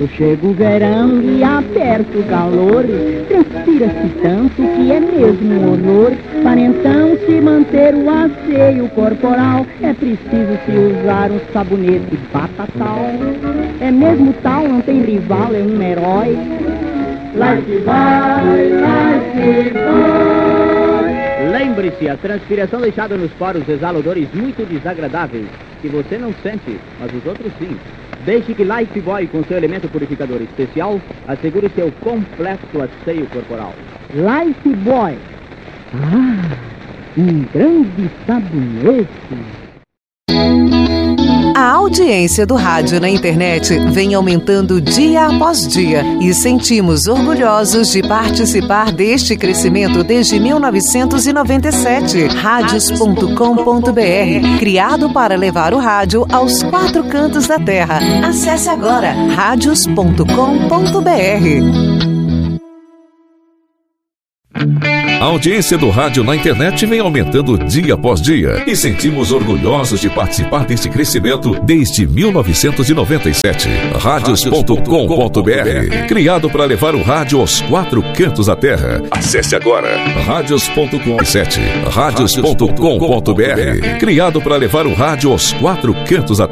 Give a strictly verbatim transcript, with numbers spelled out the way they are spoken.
Quando chega o verão e aperta o calor, transpira-se tanto que é mesmo um horror. Para então se manter o asseio corporal, é preciso se usar um sabonete Batatal. É mesmo tal, não tem rival, é um herói. Lifebuoy, Lifebuoy. Lembre-se, a transpiração deixada nos poros exala odores muito desagradáveis, que você não sente, mas os outros sim. Deixe que Lifebuoy, com seu elemento purificador especial, assegure seu completo asseio corporal. Lifebuoy. Ah, um grande sabonete. A audiência do rádio na internet vem aumentando dia após dia e sentimos orgulhosos de participar deste crescimento desde mil novecentos e noventa e sete. Radios ponto com ponto br, criado para levar o rádio aos quatro cantos da terra. Acesse agora radios ponto com ponto br. A audiência do rádio na internet vem aumentando dia após dia e sentimos orgulhosos de participar deste crescimento desde mil novecentos e noventa e sete. Radios ponto com ponto br, criado para levar o rádio aos quatro cantos da terra. Acesse agora radios ponto com ponto br. Radios ponto com ponto br, criado para levar o rádio aos quatro cantos da terra.